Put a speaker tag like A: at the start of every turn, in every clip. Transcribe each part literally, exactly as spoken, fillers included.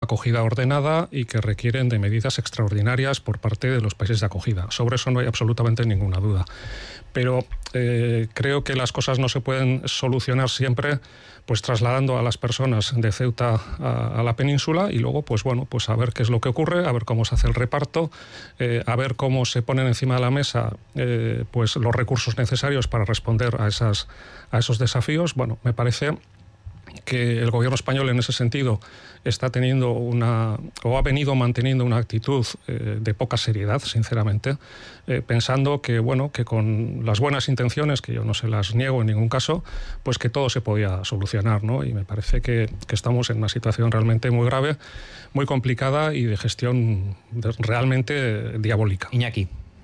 A: acogida ordenada y que requieren de medidas extraordinarias por parte de los países de acogida. Sobre eso no hay absolutamente ninguna duda. Pero eh, creo que las cosas no se pueden solucionar siempre pues trasladando a las personas de Ceuta a, a la península y luego pues bueno pues a ver qué es lo que ocurre, a ver cómo se hace el reparto, eh, a ver cómo se ponen encima de la mesa eh, pues los recursos necesarios para responder a esas a esos desafíos. Bueno, me parece que el gobierno español en ese sentido está teniendo una, o ha venido manteniendo una actitud eh, de poca seriedad, sinceramente, eh, pensando que, bueno, que con las buenas intenciones, que yo no se las niego en ningún caso, pues que todo se podía solucionar, ¿no? Y me parece que, que estamos en una situación realmente muy grave, muy complicada y de gestión de, realmente diabólica.
B: Iñaki.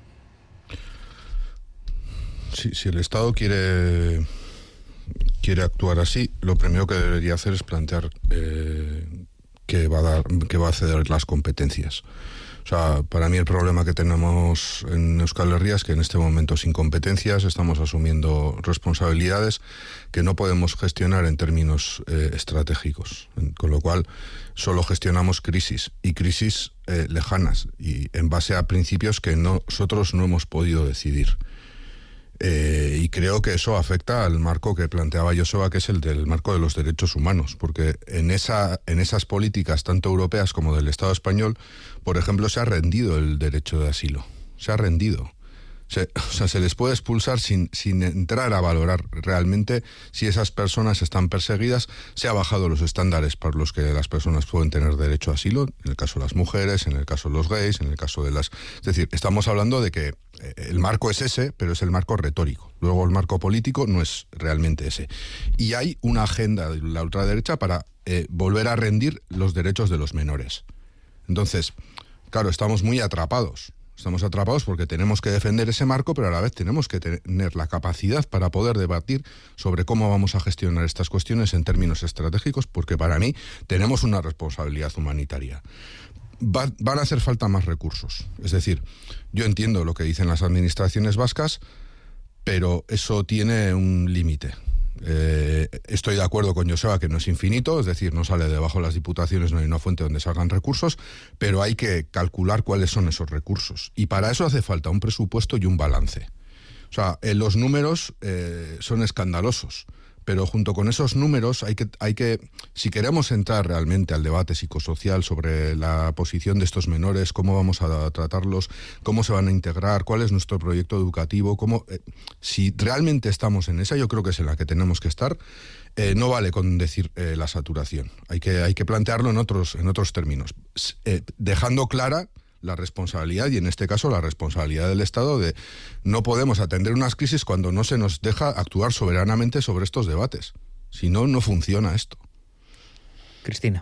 C: Sí, si el Estado quiere... quiere actuar así, lo primero que debería hacer es plantear eh, que va a dar, que va a ceder las competencias. O sea, para mí el problema que tenemos en Euskal Herria es que en este momento sin competencias estamos asumiendo responsabilidades que no podemos gestionar en términos eh, estratégicos, con lo cual solo gestionamos crisis y crisis eh, lejanas y en base a principios que no, nosotros no hemos podido decidir. Eh, y creo que eso afecta al marco que planteaba Joseba, que es el del marco de los derechos humanos, porque en esa en esas políticas tanto europeas como del Estado español, por ejemplo, se ha rendido el derecho de asilo, se ha rendido. Se, o sea, se les puede expulsar sin, sin entrar a valorar realmente si esas personas están perseguidas. Se ha bajado los estándares para los que las personas pueden tener derecho a asilo, en el caso de las mujeres, en el caso de los gays, en el caso de las... Es decir, estamos hablando de que el marco es ese, pero es el marco retórico. Luego el marco político no es realmente ese. Y hay una agenda de la ultraderecha para eh, volver a rendir los derechos de los menores. Entonces, claro, estamos muy atrapados. Estamos atrapados porque tenemos que defender ese marco, pero a la vez tenemos que tener la capacidad para poder debatir sobre cómo vamos a gestionar estas cuestiones en términos estratégicos, porque para mí tenemos una responsabilidad humanitaria. Va, van a hacer falta más recursos. Es decir, yo entiendo lo que dicen las administraciones vascas, pero eso tiene un límite. Eh, estoy de acuerdo con Joseba que no es infinito, es decir, no sale debajo de las diputaciones, no hay una fuente donde salgan recursos, pero hay que calcular cuáles son esos recursos. Y para eso hace falta un presupuesto y un balance. O sea, eh, los números eh, son escandalosos, pero junto con esos números hay que, hay que, si queremos entrar realmente al debate psicosocial sobre la posición de estos menores, cómo vamos a tratarlos, cómo se van a integrar, cuál es nuestro proyecto educativo, cómo, eh, si realmente estamos en esa, yo creo que es en la que tenemos que estar. Eh, no vale con decir eh, la saturación, hay que, hay que plantearlo en otros, en otros términos, eh, dejando clara la responsabilidad, y en este caso la responsabilidad del Estado, de no podemos atender unas crisis cuando no se nos deja actuar soberanamente sobre estos debates. Si no, no funciona esto.
B: Cristina.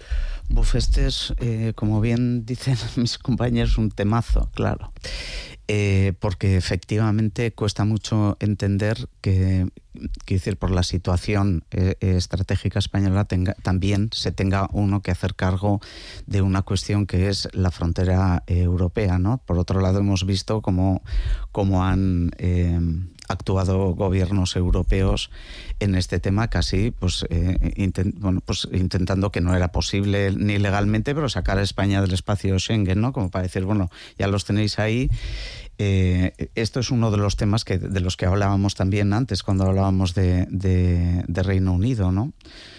D: Buf, este es, eh, como bien dicen mis compañeros, un temazo, claro. Eh, porque efectivamente cuesta mucho entender que, quiero decir, por la situación eh, estratégica española tenga, también se tenga uno que hacer cargo de una cuestión que es la frontera eh, europea, ¿no? Por otro lado, hemos visto cómo, cómo han eh, actuado gobiernos europeos en este tema, casi pues, eh, intent, bueno, pues intentando, que no era posible ni legalmente, pero sacar a España del espacio Schengen, ¿no? Como para decir, bueno, ya los tenéis ahí. Eh, esto es uno de los temas que, de los que hablábamos también antes, cuando hablábamos de, de, de Reino Unido, ¿no?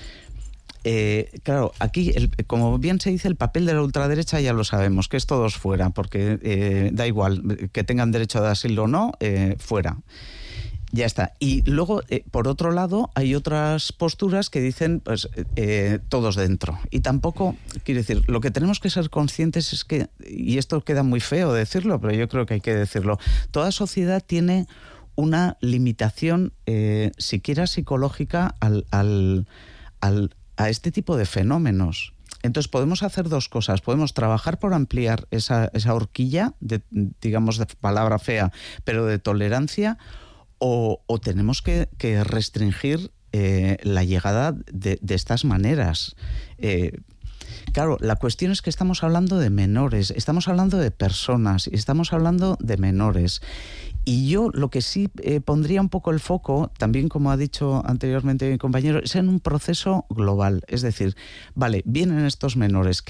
D: Eh, claro, aquí, el, como bien se dice, el papel de la ultraderecha ya lo sabemos, que es todos fuera, porque eh, da igual que tengan derecho de asilo o no, eh, fuera. Ya está. Y luego, eh, por otro lado, hay otras posturas que dicen, pues, eh, todos dentro. Y tampoco, quiero decir, lo que tenemos que ser conscientes es que, y esto queda muy feo decirlo, pero yo creo que hay que decirlo, toda sociedad tiene una limitación, eh, siquiera psicológica, al, al, al, a este tipo de fenómenos. Entonces podemos hacer dos cosas. Podemos trabajar por ampliar esa, esa horquilla, de, digamos, de palabra fea, pero de tolerancia. O, o tenemos que, que restringir eh, la llegada de, de estas maneras. Eh, claro, la cuestión es que estamos hablando de menores, estamos hablando de personas, y estamos hablando de menores. Y yo lo que sí eh, pondría un poco el foco, también como ha dicho anteriormente mi compañero, es en un proceso global. Es decir, vale, vienen estos menores,